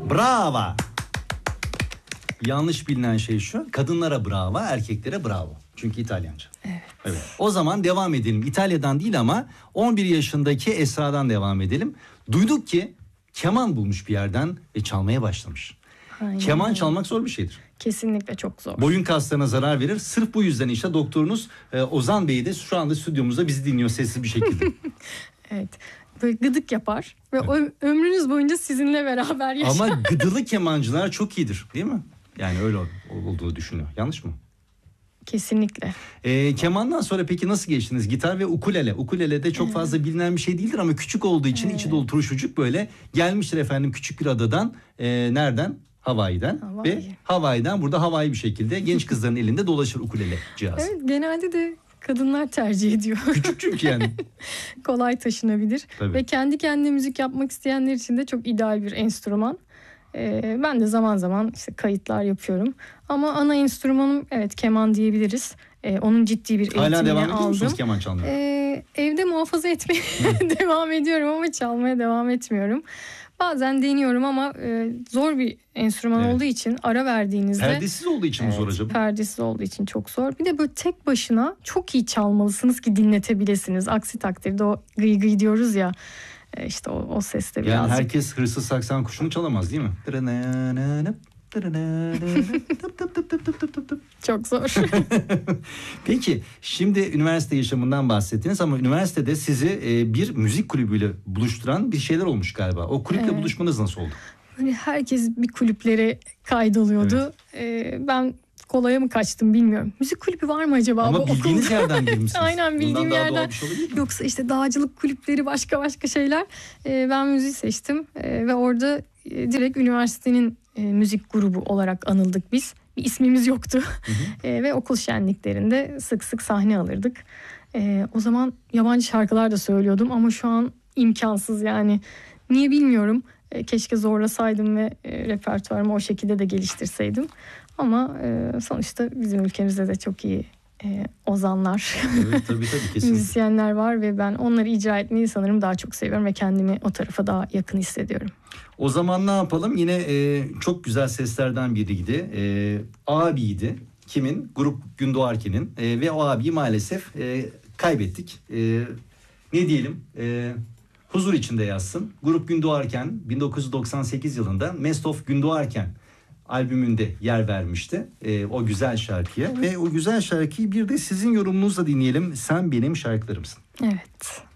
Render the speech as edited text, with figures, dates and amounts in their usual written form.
Bravo. Yanlış bilinen şey şu. Kadınlara bravo, erkeklere bravo. Çünkü İtalyanca. Evet. O zaman devam edelim. İtalya'dan değil ama 11 yaşındaki Esra'dan devam edelim. Duyduk ki keman bulmuş bir yerden ve çalmaya başlamış. Aynen. Keman çalmak zor bir şeydir. Kesinlikle çok zor. Boyun kaslarına zarar verir. Sırf bu yüzden işte doktorunuz Ozan Bey de şu anda stüdyomuzda bizi dinliyor sessiz bir şekilde. Evet. Böyle gıdık yapar ve ömrünüz boyunca sizinle beraber yaşar. Ama gıdılı kemancılar çok iyidir, değil mi? Yani öyle olduğunu düşünüyor. Yanlış mı? Kesinlikle. Kemandan sonra peki nasıl geçtiniz? Gitar ve ukulele. Ukulele de çok fazla bilinen bir şey değildir ama küçük olduğu için içi dolu turşucuk böyle gelmiştir efendim küçük bir adadan. Nereden? Hawaii'den. Ve Hawaii'den burada Hawaii bir şekilde genç kızların elinde dolaşır ukulele cihazı. Evet, genelde de kadınlar tercih ediyor. Küçük çünkü yani. Kolay taşınabilir. Tabii. Ve kendi kendine müzik yapmak isteyenler için de çok ideal bir enstrüman. Ben de zaman zaman işte kayıtlar yapıyorum. Ama ana enstrümanım evet keman diyebiliriz. Onun ciddi bir eğitimini aldım. Hala devam ediyor musunuz keman çalmaya? Evde muhafaza etmeye devam ediyorum ama çalmaya devam etmiyorum. Bazen deniyorum ama zor bir enstrüman olduğu için ara verdiğinizde... Perdesiz olduğu için mi zor acaba? Perdesiz olduğu için çok zor. Bir de böyle tek başına çok iyi çalmalısınız ki dinletebilirsiniz. Aksi takdirde o gıy gıy diyoruz ya... İşte o seste birazcık. Yani herkes hırsız saksan kuşunu çalamaz değil mi? Çok zor. Peki şimdi üniversite yaşamından bahsettiniz ama üniversitede sizi bir müzik kulübüyle buluşturan bir şeyler olmuş galiba. O kulüple buluşmanız nasıl oldu? Böyle herkes bir kulüplere kaydoluyordu. Ben kolaya mı kaçtım bilmiyorum. Müzik kulübü var mı acaba? Ama bildiğiniz yerden girmişsiniz. Aynen bildiğim yerden. Yoksa işte dağcılık kulüpleri başka şeyler. Ben müziği seçtim ve orada direkt üniversitenin müzik grubu olarak anıldık biz. Bir ismimiz yoktu. Ve okul şenliklerinde sık sık sahne alırdık. O zaman yabancı şarkılar da söylüyordum ama şu an imkansız yani. Niye bilmiyorum. Keşke zorlasaydım ve repertuarımı o şekilde de geliştirseydim. Ama sonuçta bizim ülkemizde de çok iyi ozanlar, evet, tabii, kesinlikle. müzisyenler var ve ben onları icra etmeyi sanırım daha çok seviyorum ve kendimi o tarafa daha yakın hissediyorum. O zaman ne yapalım? Yine çok güzel seslerden biriydi. Abiydi. Kimin? Grup Gündoğarken'in. Ve o abiyi maalesef kaybettik. Ne diyelim? Huzur içinde yazsın. Grup Gündoğarken 1998 yılında Mest of Gündoğarken albümünde yer vermişti o güzel şarkıya ve o güzel şarkıyı bir de sizin yorumunuzla dinleyelim. Sen benim şarkılarımsın. Evet.